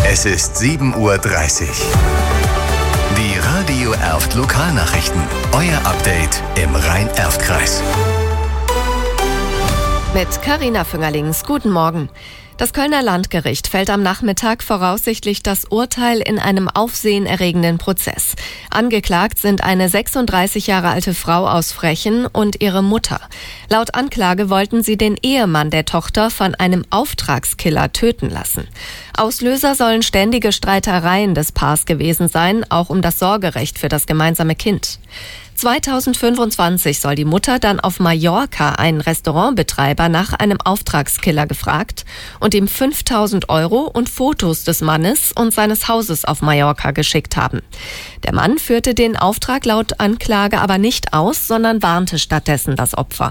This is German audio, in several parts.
Es ist 7:30 Uhr. Die Radio Erft Lokalnachrichten. Euer Update im Rhein-Erft-Kreis. Mit Carina Füngerlings. Guten Morgen. Das Kölner Landgericht fällt am Nachmittag voraussichtlich das Urteil in einem aufsehenerregenden Prozess. Angeklagt sind eine 36 Jahre alte Frau aus Frechen und ihre Mutter. Laut Anklage wollten sie den Ehemann der Tochter von einem Auftragskiller töten lassen. Auslöser sollen ständige Streitereien des Paars gewesen sein, auch um das Sorgerecht für das gemeinsame Kind. 2025 soll die Mutter dann auf Mallorca einen Restaurantbetreiber nach einem Auftragskiller gefragt und ihm 5.000 € und Fotos des Mannes und seines Hauses auf Mallorca geschickt haben. Der Mann führte den Auftrag laut Anklage aber nicht aus, sondern warnte stattdessen das Opfer.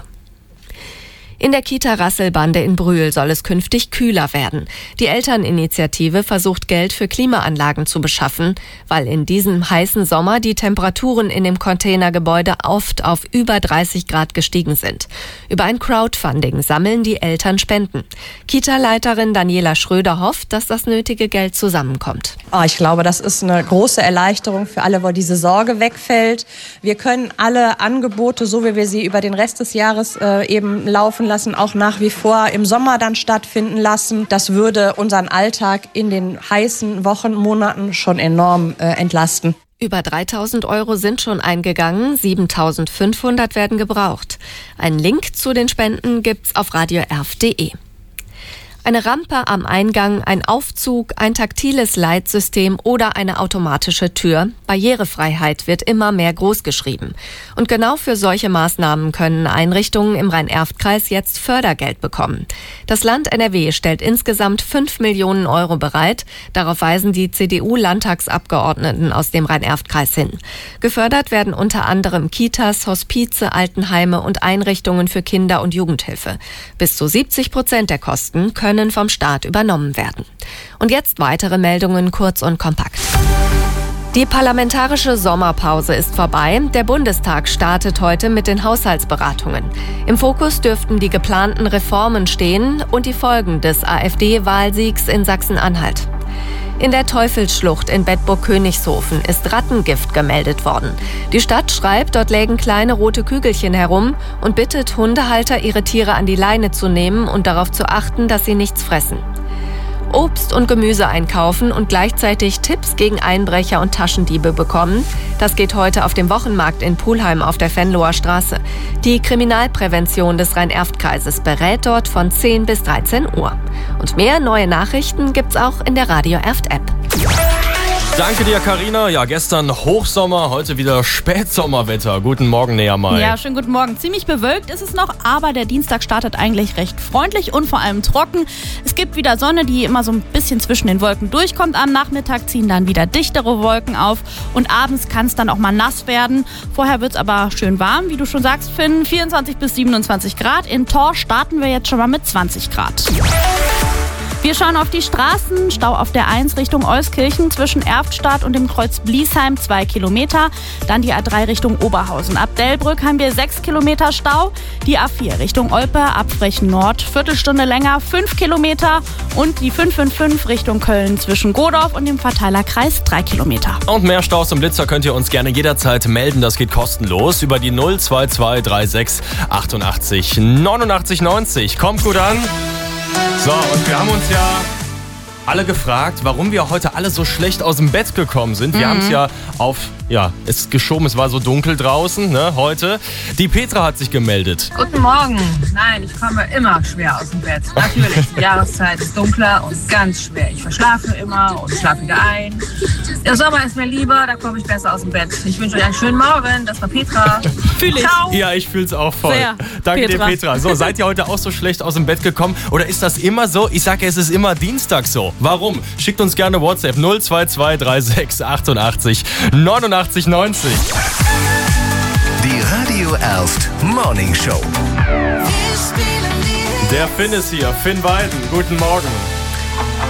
In der Kita Rasselbande in Brühl soll es künftig kühler werden. Die Elterninitiative versucht Geld für Klimaanlagen zu beschaffen, weil in diesem heißen Sommer die Temperaturen in dem Containergebäude oft auf über 30 Grad gestiegen sind. Über ein Crowdfunding sammeln die Eltern Spenden. Kita-Leiterin Daniela Schröder hofft, dass das nötige Geld zusammenkommt. Ich glaube, das ist eine große Erleichterung für alle, wo diese Sorge wegfällt. Wir können alle Angebote, so wie wir sie über den Rest des Jahres eben laufen lassen, auch nach wie vor im Sommer dann stattfinden lassen. Das würde unseren Alltag in den heißen Wochen, Monaten schon enorm entlasten. Über 3.000 € sind schon eingegangen, 7.500 werden gebraucht. Einen Link zu den Spenden gibt's auf radioerft.de. Eine Rampe am Eingang, ein Aufzug, ein taktiles Leitsystem oder eine automatische Tür. Barrierefreiheit wird immer mehr großgeschrieben. Und genau für solche Maßnahmen können Einrichtungen im Rhein-Erft-Kreis jetzt Fördergeld bekommen. Das Land NRW stellt insgesamt 5 Millionen € bereit. Darauf weisen die CDU-Landtagsabgeordneten aus dem Rhein-Erft-Kreis hin. Gefördert werden unter anderem Kitas, Hospize, Altenheime und Einrichtungen für Kinder- und Jugendhilfe. Bis zu 70% der Kosten können vom Staat übernommen werden. Und jetzt weitere Meldungen kurz und kompakt. Die parlamentarische Sommerpause ist vorbei. Der Bundestag startet heute mit den Haushaltsberatungen. Im Fokus dürften die geplanten Reformen stehen und die Folgen des AfD-Wahlsiegs in Sachsen-Anhalt. In der Teufelsschlucht in Bedburg-Königshofen ist Rattengift gemeldet worden. Die Stadt schreibt, dort lägen kleine rote Kügelchen herum und bittet Hundehalter, ihre Tiere an die Leine zu nehmen und darauf zu achten, dass sie nichts fressen. Obst und Gemüse einkaufen und gleichzeitig Tipps gegen Einbrecher und Taschendiebe bekommen. Das geht heute auf dem Wochenmarkt in Pulheim auf der Venloer Straße. Die Kriminalprävention des Rhein-Erft-Kreises berät dort von 10 bis 13 Uhr. Und mehr neue Nachrichten gibt's auch in der Radio Erft-App. Danke dir, Carina. Ja, gestern Hochsommer, heute wieder Spätsommerwetter. Guten Morgen, Nea May. Ja, schönen guten Morgen. Ziemlich bewölkt ist es noch, aber der Dienstag startet eigentlich recht freundlich und vor allem trocken. Es gibt wieder Sonne, die immer so ein bisschen zwischen den Wolken durchkommt. Am Nachmittag ziehen dann wieder dichtere Wolken auf und abends kann es dann auch mal nass werden. Vorher wird es aber schön warm, wie du schon sagst, Finn. 24 bis 27 Grad. In Tor starten wir jetzt schon mal mit 20 Grad. Wir schauen auf die Straßen. Stau auf der 1 Richtung Euskirchen zwischen Erftstadt und dem Kreuz Bliesheim 2 Kilometer. Dann die A3 Richtung Oberhausen. Ab Delbrück haben wir 6 Kilometer Stau. Die A4 Richtung Olpe ab Frechen Nord Viertelstunde länger 5 Kilometer. Und die 555 Richtung Köln zwischen Godorf und dem Verteilerkreis 3 Kilometer. Und mehr Staus und Blitzer könnt ihr uns gerne jederzeit melden. Das geht kostenlos über die 02236 88 89 90. Kommt gut an. So, und wir haben uns ja alle gefragt, warum wir heute alle so schlecht aus dem Bett gekommen sind. Wir haben es ja es geschoben, es war so dunkel draußen, ne, heute. Die Petra hat sich gemeldet. Guten Morgen. Nein, ich komme immer schwer aus dem Bett. Natürlich, die Jahreszeit ist dunkler und ganz schwer. Ich verschlafe immer und schlafe wieder ein. Der Sommer ist mir lieber, da komme ich besser aus dem Bett. Ich wünsche euch einen schönen Morgen. Das war Petra. Fühle ich. Ciao. Ja, ich fühle es auch voll. Sehr, Danke Petra. dir, Petra. So, seid ihr heute auch so schlecht aus dem Bett gekommen? Oder ist das immer so? Ich sage, es ist immer Dienstag so. Warum? Schickt uns gerne WhatsApp 02236 88 89 90. Die Radio Erft Morning Show. Der Finn ist hier. Finn Weiden. Guten Morgen.